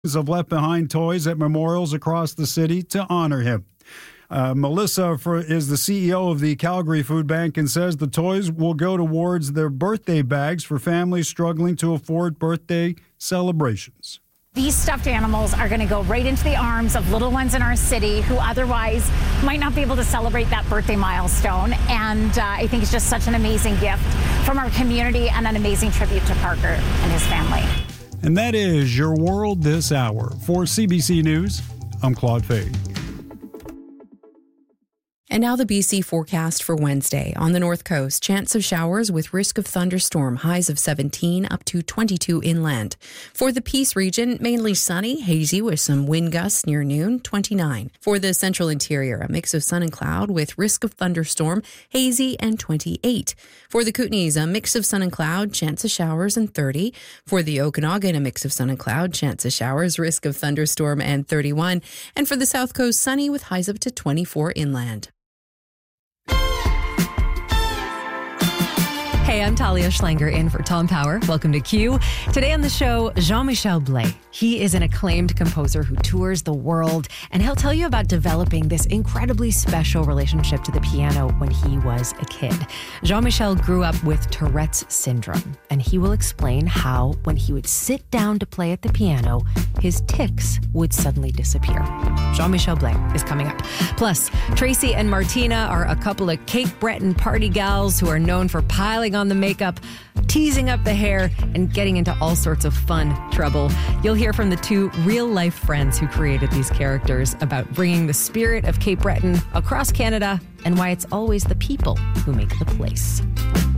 of left behind toys at memorials across the city to honor him. Melissa is the CEO of the Calgary Food Bank and says the toys will go towards their birthday bags for families struggling to afford birthday celebrations. These stuffed animals are going to go right into the arms of little ones in our city who otherwise might not be able to celebrate that birthday milestone. And I think it's just such an amazing gift from our community and an amazing tribute to Parker and his family. And that is your world this hour. For CBC News, I'm Claude Fay. And now the BC forecast for Wednesday. On the north coast, chance of showers with risk of thunderstorm, highs of 17 up to 22 inland. For the Peace region, mainly sunny, hazy with some wind gusts near noon, 29. For the central interior, a mix of sun and cloud with risk of thunderstorm, hazy and 28. For the Kootenays, a mix of sun and cloud, chance of showers and 30. For the Okanagan, a mix of sun and cloud, chance of showers, risk of thunderstorm and 31. And for the south coast, sunny with highs up to 24 inland. Hey, I'm Talia Schlanger in for Tom Power. Welcome to Q. Today on the show, Jean-Michel Blais. He is an acclaimed composer who tours the world, and he'll tell you about developing this incredibly special relationship to the piano when he was a kid. Jean-Michel grew up with Tourette's syndrome, and he will explain how, when he would sit down to play at the piano, his tics would suddenly disappear. Jean-Michel Blais is coming up. Plus, Tracy and Martina are a couple of Cape Breton party gals who are known for piling on the makeup, teasing up the hair, and getting into all sorts of fun trouble. You'll hear from the two real-life friends who created these characters about bringing the spirit of Cape Breton across Canada and why it's always the people who make the place.